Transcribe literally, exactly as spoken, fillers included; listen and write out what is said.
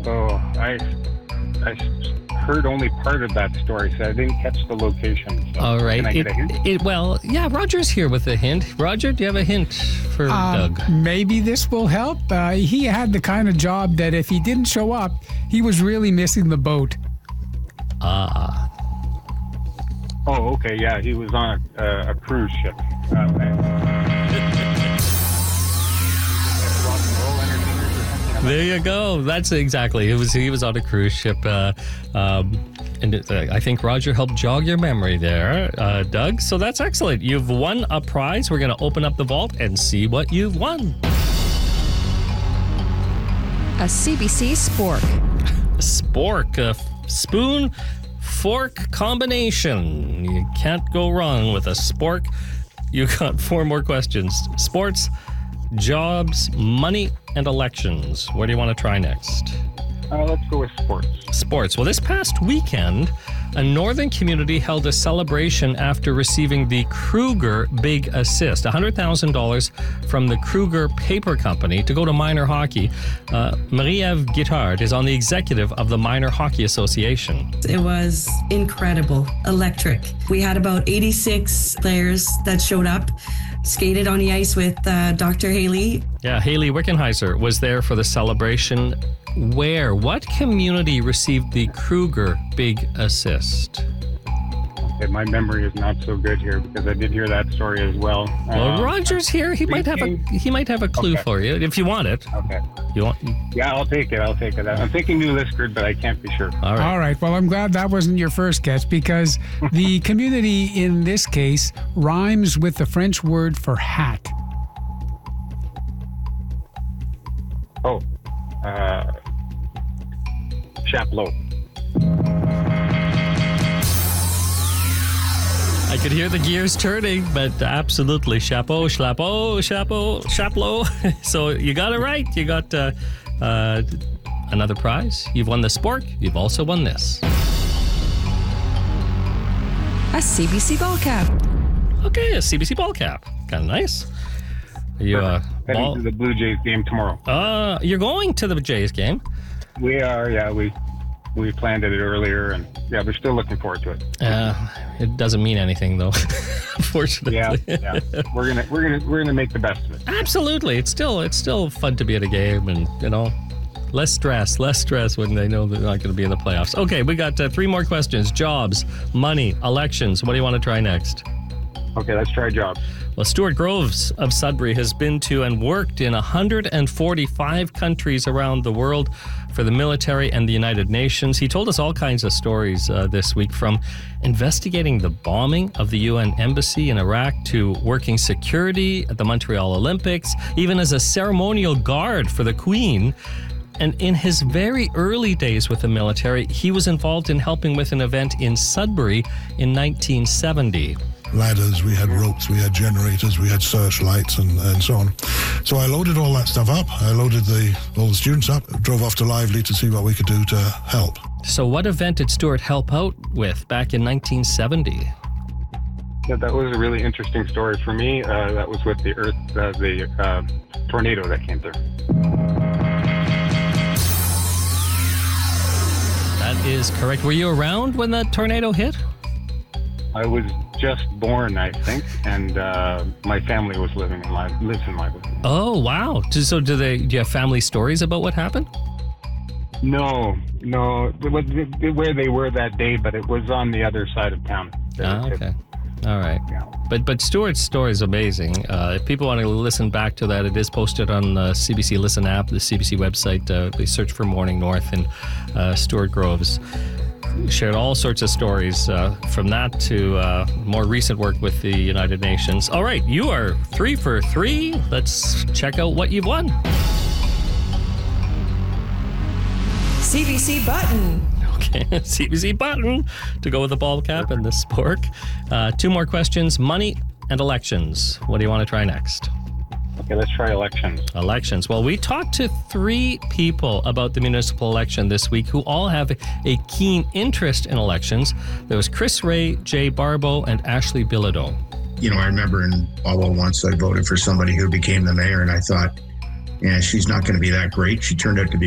Oh, I I heard only part of that story, so I didn't catch the location. So All right. Can I It, get a hint? it, well, yeah, Roger's here with a hint. Roger, do you have a hint for Um, Doug? maybe this will help. Uh, he had the kind of job that if he didn't show up, he was really missing the boat. Ah. Oh, okay. Yeah, he was on a, uh, a cruise ship. Uh, There you go. That's exactly. It was he was on a cruise ship, uh, um, and it, uh, I think Roger helped jog your memory there, uh, Doug. So that's excellent. You've won a prize. We're going to open up the vault and see what you've won. A C B C spork. Spork, a f- spoon fork combination. You can't go wrong with a spork. You got four more questions: sports, jobs, money, and elections. Where do you want to try next? uh, let's go with sports. Sports. Well, this past weekend, a northern community held a celebration after receiving the Kruger Big Assist, one hundred thousand dollars from the Kruger Paper Company to go to minor hockey. Uh, Marie-Ève Guittard is on the executive of the Minor Hockey Association. It was incredible, electric. We had about eighty-six players that showed up, skated on the ice with uh, Doctor Haley. Yeah, Haley Wickenheiser was there for the celebration. Where? What community received the Kruger Big Assist? Okay, my memory is not so good here because I did hear that story as well. Well, Um, Roger's here. He might have a he might have a clue Okay. for you if you want it. Okay. You want? Yeah, I'll take it. I'll take it. I'm thinking New Liskeard, but I can't be sure. All right. All right. Well, I'm glad that wasn't your first guess because the community in this case rhymes with the French word for hat. Oh, uh, Chapleau. I could hear the gears turning, but absolutely, chapeau, chapeau, chapeau, chapeau. So you got it right. You got uh, uh, another prize. You've won the spork. You've also won this. A C B C ball cap. Okay, a C B C ball cap. Kind of nice. Are you uh, Heading ball? to the Blue Jays game tomorrow. Uh, you're going to the Jays game. We are, yeah. We we planned it earlier, and yeah, we're still looking forward to it. Uh, it doesn't mean anything though, unfortunately. Yeah, yeah. We're gonna we're gonna we're gonna make the best of it. Absolutely. It's still it's still fun to be at a game, and you know, less stress, less stress when they know they're not going to be in the playoffs. Okay, we got uh, three more questions: jobs, money, elections. What do you want to try next? Okay, let's try jobs. Well, Stuart Groves of Sudbury has been to and worked in one hundred forty-five countries around the world for the military and the United Nations. He told us all kinds of stories uh, this week, from investigating the bombing of the U N embassy in Iraq to working security at the Montreal Olympics, even as a ceremonial guard for the Queen. And in his very early days with the military, he was involved in helping with an event in Sudbury in nineteen seventy. Ladders, we had ropes, we had generators, we had searchlights and, and so on. So I loaded all that stuff up. I loaded the all the students up, drove off to Lively to see what we could do to help. So what event did Stuart help out with back in nineteen seventy? Yeah, that was a really interesting story for me. Uh, that was with the earth, uh, the uh, tornado that came through. That is correct. Were you around when that tornado hit? I was just born, I think, and uh, my family was living in Live, lives in Lively. Oh, wow. Do- So do they? Do you have family stories about what happened? No, no, it was where they were that day, but it was on the other side of town. Ah, okay. All right. Yeah. But but Stuart's story is amazing. Uh, if people want to listen back to that, it is posted on the C B C Listen app, the C B C website. Uh, they search for Morning North, and uh, Stuart Groves shared all sorts of stories uh, from that to uh, more recent work with the United Nations. All right, you are three for three. Let's check out what you've won. C B C button. Okay, C B C button to go with the ball cap and the spork. Uh, two more questions: money and elections. What do you want to try next? Okay, let's try elections. Elections. Well, we talked to three people about the municipal election this week who all have a keen interest in elections. There was Chris Ray, Jay Barbo, and Ashley Bilodeau. You know, I remember in Ottawa once I voted for somebody who became the mayor, and I thought, yeah, she's not going to be that great. She turned out to be